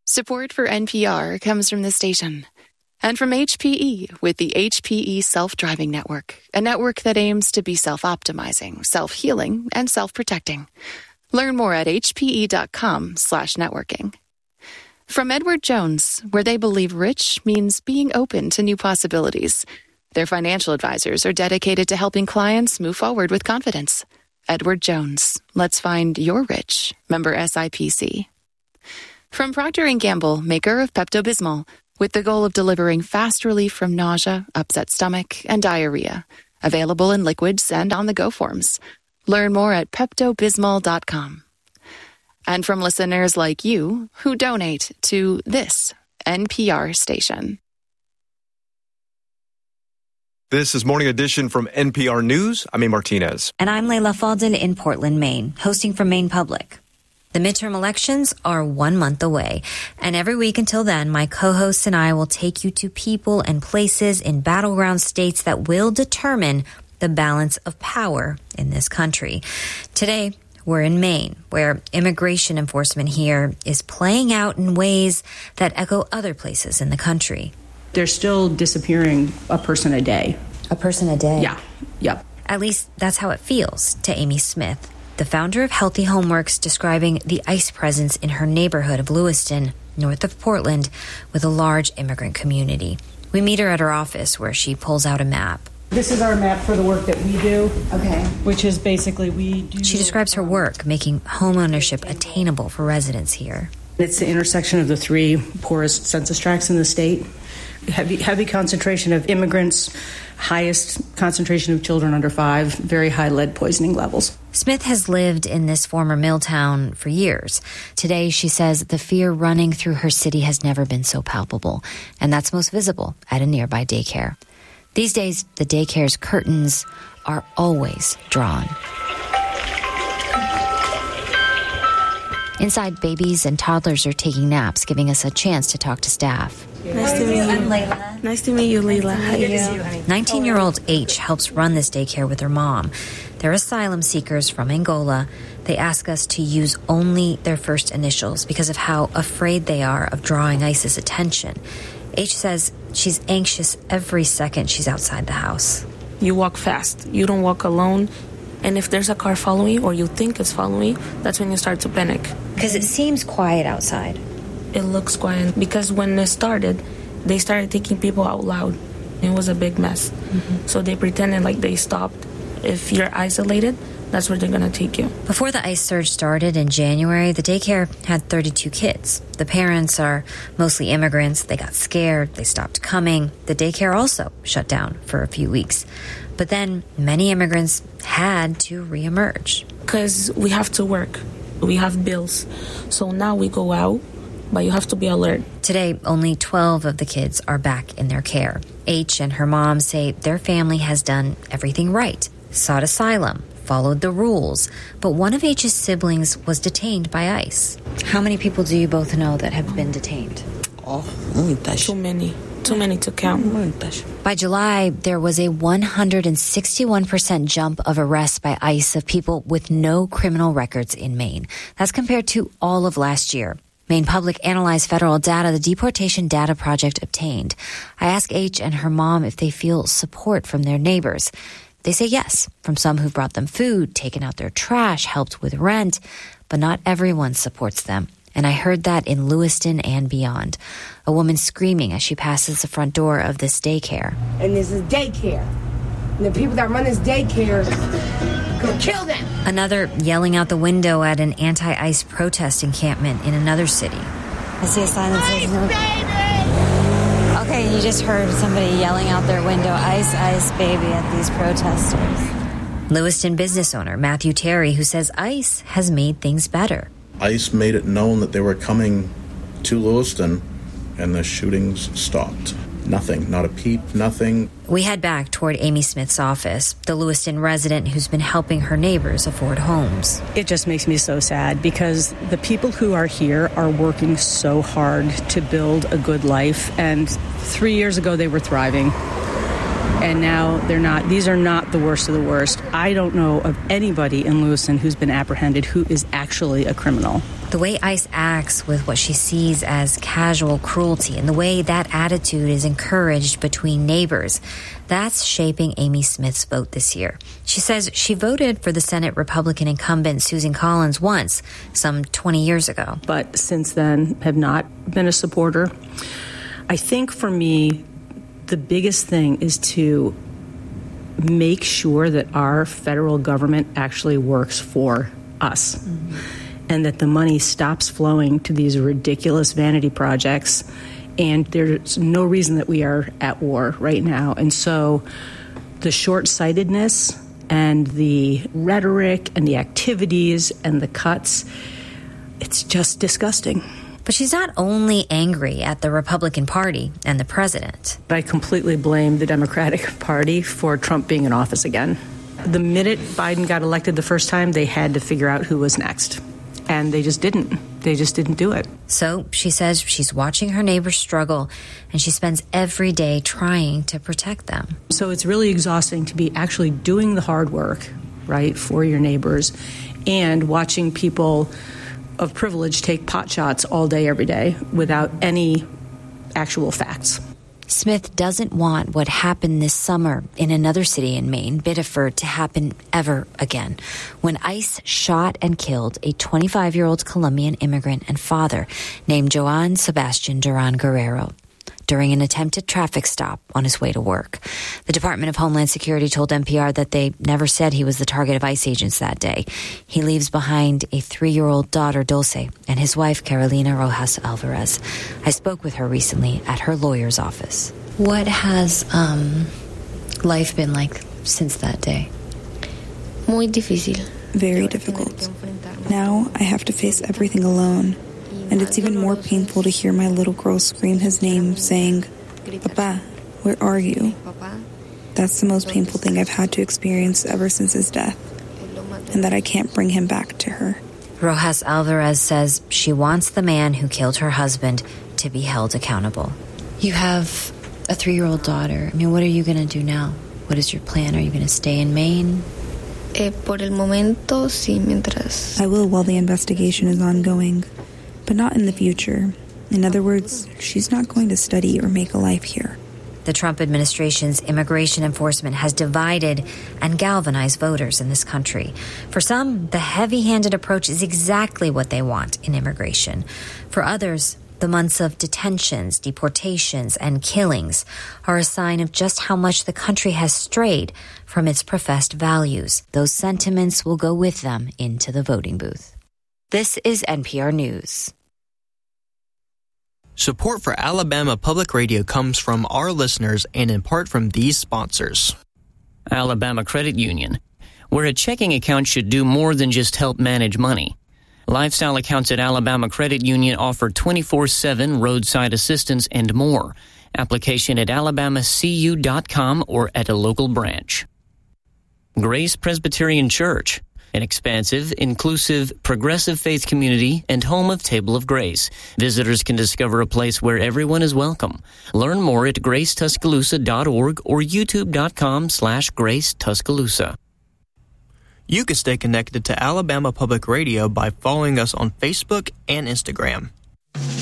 Support for NPR comes from the station and from HPE with the HPE Self-Driving Network, a network that aims to be self-optimizing, self-healing, and self-protecting. Learn more at hpe.com/networking. From Edward Jones, where they believe rich means being open to new possibilities. Their financial advisors are dedicated to helping clients move forward with confidence. Edward Jones, let's find your rich. Member SIPC. From Procter & Gamble, maker of Pepto-Bismol, with the goal of delivering fast relief from nausea, upset stomach, and diarrhea. Available in liquids and on-the-go forms. Learn more at PeptoBismol.com. And from listeners like you who donate to this NPR station. This is Morning Edition from NPR News. I'm A. Martinez. And I'm Layla Faldin in Portland, Maine, hosting from Maine Public. The midterm elections are 1 month away, and every week until then, my co-hosts and I will take you to people and places in battleground states that will determine the balance of power in this country. Today, we're in Maine, where immigration enforcement here is playing out in ways that echo other places in the country. They're still disappearing a person a day. A person a day? Yeah. Yep. At least that's how it feels to Amy Smith, the founder of Healthy Homeworks, describing the ICE presence in her neighborhood of Lewiston, north of Portland, with a large immigrant community. We meet her at her office, where she pulls out a map. This is our map for the work that we do. Okay. Which is basically we do... She describes her work, making homeownership attainable for residents here. It's the intersection of the 3 poorest census tracts in the state. Heavy concentration of immigrants, highest concentration of children under 5, very high lead poisoning levels. Smith has lived in this former mill town for years. Today, she says the fear running through her city has never been so palpable, and that's most visible at a nearby daycare. These days, the daycare's curtains are always drawn. Inside, babies and toddlers are taking naps, giving us a chance to talk to staff. Nice to meet you. I'm Layla. Nice to meet you, Layla. How are you? 19-year-old H helps run this daycare with her mom. They're asylum seekers from Angola. They ask us to use only their first initials because of how afraid they are of drawing ICE's attention. H says she's anxious every second she's outside the house. You walk fast. You don't walk alone. And if there's a car following you or you think it's following you, that's when you start to panic. Because it seems quiet outside. It looks quiet because when it started, they started taking people out loud. It was a big mess. Mm-hmm. So they pretended like they stopped. If you're isolated, that's where they're going to take you. Before the ICE surge started in January, the daycare had 32 kids. The parents are mostly immigrants. They got scared. They stopped coming. The daycare also shut down for a few weeks. But then many immigrants had to reemerge. Because we have to work. We have bills. So now we go out, but you have to be alert. Today, only 12 of the kids are back in their care. H and her mom say their family has done everything right, sought asylum, followed the rules. But one of H's siblings was detained by ICE. How many people do you both know that have been detained? Too many. Too many to count. By July, there was a 161% jump of arrests by ICE of people with no criminal records in Maine. That's compared to all of last year. Maine Public analyzed federal data the Deportation Data Project obtained. I asked H and her mom if they feel support from their neighbors. They say yes, from some who've brought them food, taken out their trash, helped with rent, but not everyone supports them. And I heard that in Lewiston and beyond. A woman screaming as she passes the front door of this daycare. And this is daycare. And the people that run this daycare could kill them. Another yelling out the window at an anti-ICE protest encampment in another city. I see a sign that says no. Okay, you just heard somebody yelling out their window, ICE, ICE, baby, at these protesters. Lewiston business owner Matthew Terry, who says ICE has made things better. ICE made it known that they were coming to Lewiston, and the shootings stopped. Nothing, not a peep, nothing. We head back toward Amy Smith's office, the Lewiston resident who's been helping her neighbors afford homes. It just makes me so sad because the people who are here are working so hard to build a good life. And 3 years ago, they were thriving. And now they're not. These are not the worst of the worst. I don't know of anybody in Lewiston who's been apprehended who is actually a criminal. The way ICE acts with what she sees as casual cruelty and the way that attitude is encouraged between neighbors, that's shaping Amy Smith's vote this year. She says she voted for the Senate Republican incumbent Susan Collins once, some 20 years ago. But since then, have not been a supporter. I think for me, the biggest thing is to make sure that our federal government actually works for us. Mm-hmm. And that the money stops flowing to these ridiculous vanity projects. And there's no reason that we are at war right now. And so the short-sightedness and the rhetoric and the activities and the cuts, it's just disgusting. But she's not only angry at the Republican Party and the president. I completely blame the Democratic Party for Trump being in office again. The minute Biden got elected the first time, they had to figure out who was next. And they just didn't. They just didn't do it. So she says she's watching her neighbors struggle, and she spends every day trying to protect them. So it's really exhausting to be actually doing the hard work, right, for your neighbors, and watching people of privilege take pot shots all day, every day, without any actual facts. Smith doesn't want what happened this summer in another city in Maine, Biddeford, to happen ever again, when ICE shot and killed a 25-year-old Colombian immigrant and father named Joan Sebastian Duran Guerrero during an attempted traffic stop on his way to work. The Department of Homeland Security told NPR that they never said he was the target of ICE agents that day. He leaves behind a 3-year-old daughter, Dulce, and his wife, Carolina Rojas Alvarez. I spoke with her recently at her lawyer's office. What has life been like since that day? Muy difícil. Very difficult. Now I have to face everything alone. And it's even more painful to hear my little girl scream his name, saying, "Papa, where are you?" That's the most painful thing I've had to experience ever since his death, and that I can't bring him back to her. Rojas Alvarez says she wants the man who killed her husband to be held accountable. You have a 3-year-old daughter. I mean, what are you going to do now? What is your plan? Are you going to stay in Maine? Por el momento, sí, mientras. I will while the investigation is ongoing. But not in the future. In other words, she's not going to study or make a life here. The Trump administration's immigration enforcement has divided and galvanized voters in this country. For some, the heavy-handed approach is exactly what they want in immigration. For others, the months of detentions, deportations, and killings are a sign of just how much the country has strayed from its professed values. Those sentiments will go with them into the voting booth. This is NPR News. Support for Alabama Public Radio comes from our listeners and in part from these sponsors. Alabama Credit Union, where a checking account should do more than just help manage money. Lifestyle accounts at Alabama Credit Union offer 24/7 roadside assistance and more. Application at alabamacu.com or at a local branch. Grace Presbyterian Church, an expansive, inclusive, progressive faith community and home of Table of Grace. Visitors can discover a place where everyone is welcome. Learn more at gracetuscaloosa.org or youtube.com/gracetuscaloosa. You can stay connected to Alabama Public Radio by following us on Facebook and Instagram.